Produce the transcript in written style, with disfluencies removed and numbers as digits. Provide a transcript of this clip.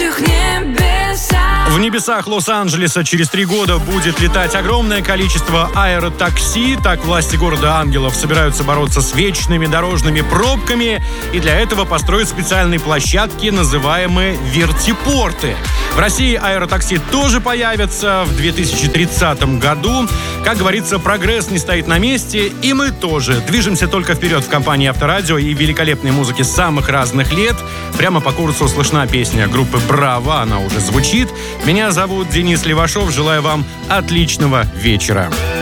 открытых небесах. В небесах Лос-Анджелеса через 3 года будет летать огромное количество аэротакси. Так власти города ангелов собираются бороться с вечными дорожными пробками. И для этого построят специальные площадки, называемые вертипорты. В России аэротакси тоже появятся в 2030 году. Как говорится, прогресс не стоит на месте, и мы тоже. Движемся только вперед в компании Авторадио и великолепной музыки самых разных лет. Прямо по курсу слышна песня группы «Браво», она уже звучит. Меня зовут Денис Левашов, желаю вам отличного вечера.